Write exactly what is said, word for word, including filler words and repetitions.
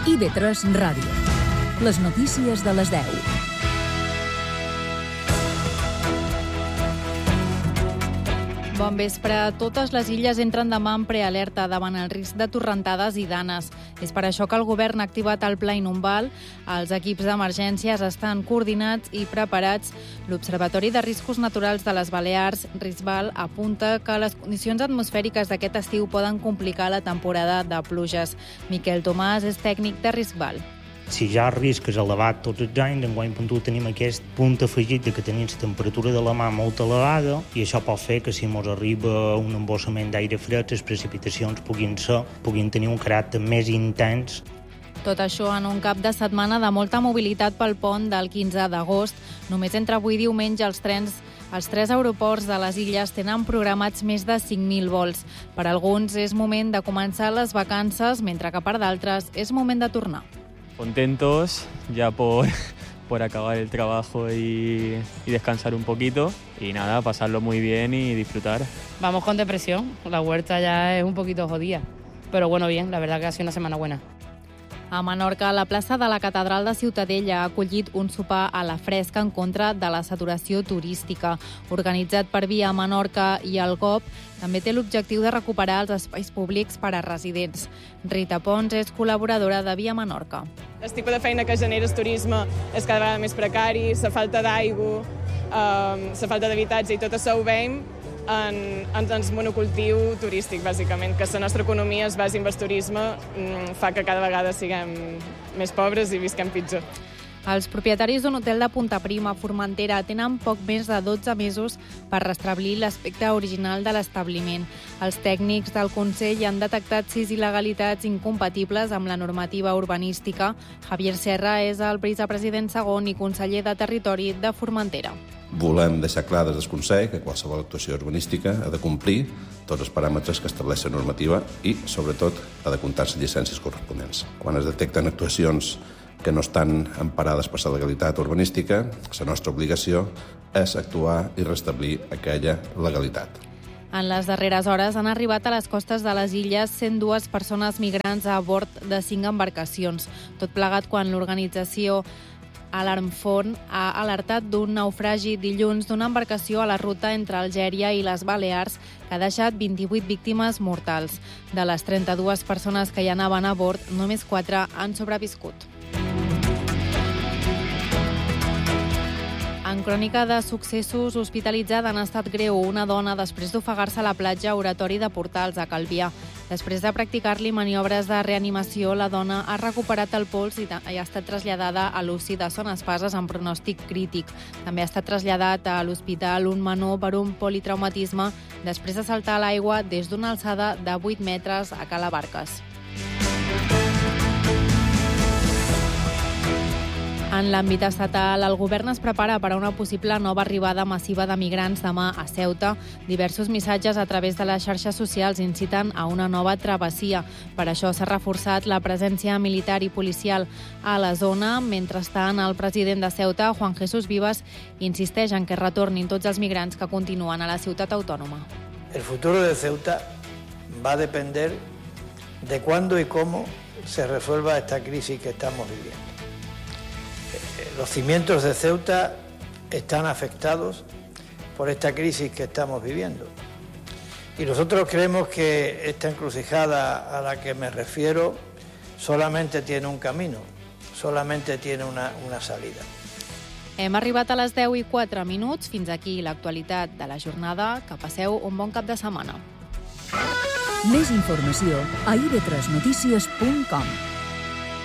I V tres Ràdio. Les notícies de les deu. Bon vespre. Totes les illes entren demà en prealerta davant el risc de torrentades i danes. És per això que el govern ha activat el Pla Inundable. Els equips d'emergències estan coordinats i preparats. L'Observatori de Riscos Naturals de les Balears, RISBAL, apunta que les condicions atmosfèriques d'aquest estiu poden complicar la temporada de pluges. Miquel Tomàs és tècnic de RISBAL. Si ja el risc és elevat tots els anys, enguany tenim aquest punt afegit de que tenim la temperatura de la mar molt elevada i això pot fer que si ens arriba un embossament d'aire fred, les precipitacions puguin, ser, puguin tenir un caràcter més intens. Tot això en un cap de setmana de molta mobilitat pel pont del quinze d'agost. Només entre avui i diumenge els trens als tres aeroports de les illes tenen programats més de cinc mil vols. Per alguns és moment de començar les vacances, mentre que per d'altres és moment de tornar. Contentos ya por, por acabar el trabajo y, y descansar un poquito y nada, pasarlo muy bien y disfrutar. Vamos con depresión, la huerta ya es un poquito jodida, pero bueno, bien, la verdad que ha sido una semana buena. A Menorca, la plaça de la Catedral de Ciutadella ha acollit un sopar a la fresca en contra de la saturació turística. Organitzat per Via Menorca i el G O P, també té l'objectiu de recuperar els espais públics per a residents. Rita Pons és col·laboradora de Via Menorca. El tipus de feina que genera el turisme és cada vegada més precari, la falta d'aigua, la falta d'habitatge i tot això ho veiem en, en el monocultiu turístic, bàsicament, que la nostra economia es basi en el turisme, fa que cada vegada siguem més pobres i visquem pitjor. Els propietaris d'un hotel de Punta Prima, Formentera, tenen poc més de dotze mesos per restablir l'aspecte original de l'establiment. Els tècnics del Consell han detectat sis il·legalitats incompatibles amb la normativa urbanística. Javier Serra és el vicepresident segon i conseller de Territori de Formentera. Volem deixar clar des del Consell que qualsevol actuació urbanística ha de complir tots els paràmetres que estableix la normativa i, sobretot, ha de comptar les llicències corresponents. Quan es detecten actuacions que no estan emparades per la legalitat urbanística, la nostra obligació és actuar i restablir aquella legalitat. En les darreres hores han arribat a les costes de les illes cent dues persones migrants a bord de cinc embarcacions. Tot plegat quan l'organització Alarmfon ha alertat d'un naufragi dilluns d'una embarcació a la ruta entre Algèria i les Balears que ha deixat vint-i-vuit víctimes mortals. De les trenta-dues persones que hi anaven a bord, només quatre han sobreviscut. En crònica de successos, hospitalitzada en estat greu una dona després d'ofegar-se a la platja Oratori de Portals, a Calvià. Després de practicar-li maniobres de reanimació, la dona ha recuperat el pols i ha estat traslladada a l'U C I de Son Espases amb pronòstic crític. També ha estat traslladat a l'hospital un menor per un politraumatisme després de saltar a l'aigua des d'una alçada de vuit metres a Cala Barques. En l'àmbit estatal, el govern es prepara per a una possible nova arribada massiva de migrants demà a Ceuta. Diversos missatges a través de les xarxes socials inciten a una nova travessia. Per això s'ha reforçat la presència militar i policial a la zona. Mentrestant, el president de Ceuta, Juan Jesús Vivas, insisteix en que retornin tots els migrants que continuen a la ciutat autònoma. El futuro de Ceuta va a depender de cuándo y cómo se resuelva esta crisis que estamos viviendo. Los cimientos de Ceuta están afectados por esta crisis que estamos viviendo. Y nosotros creemos que esta encrucijada a la que me refiero solamente tiene un camino, solamente tiene una, una salida. Hem arribat a les deu i quatre minuts. Fins aquí l'actualitat de la jornada. Que passeu un bon cap de setmana. Més informació a i ve tres notícies punt com.